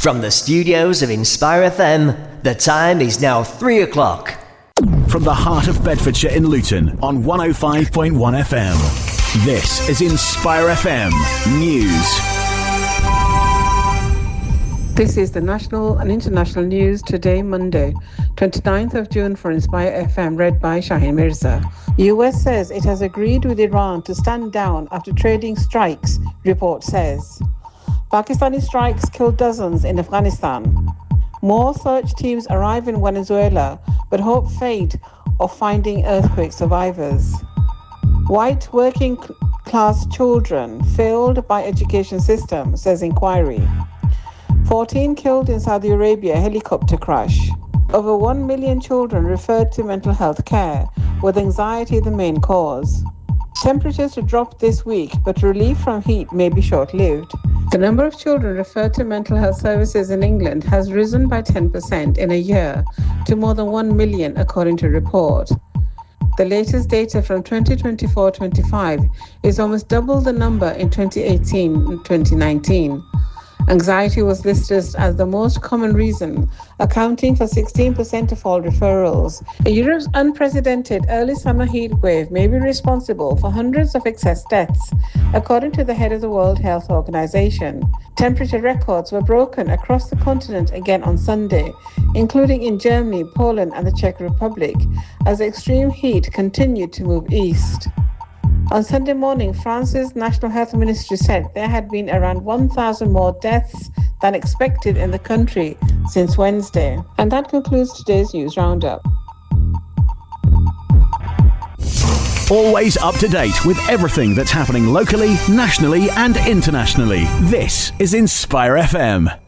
From the studios of Inspire FM, the time is now 3 o'clock. From the heart of Bedfordshire in Luton on 105.1 FM. This is Inspire FM News. This is the national and international news today, Monday, 29th of June for Inspire FM, read by Shaheen Mirza. US says it has agreed with Iran to stand down after trading strikes, report says. Pakistani strikes killed dozens in Afghanistan. More search teams arrive in Venezuela, but hope fade of finding earthquake survivors. White working class children failed by education system, says inquiry. 14 killed in Saudi Arabia helicopter crash. Over 1 million children referred to mental health care, with anxiety the main cause. Temperatures to drop this week, but relief from heat may be short-lived. The number of children referred to mental health services in England has risen by 10% in a year to more than 1 million, according to a report. The latest data from 2024-25 is almost double the number in 2018-2019. Anxiety was listed as the most common reason, accounting for 16% of all referrals. Europe's unprecedented early summer heat wave may be responsible for hundreds of excess deaths, according to the head of the World Health Organization. Temperature records were broken across the continent again on Sunday, including in Germany, Poland, and the Czech Republic, as extreme heat continued to move east. On Sunday morning, France's National Health Ministry said there had been around 1,000 more deaths than expected in the country since Wednesday. And that concludes today's news roundup. Always up to date with everything that's happening locally, nationally and internationally. This is Inspire FM.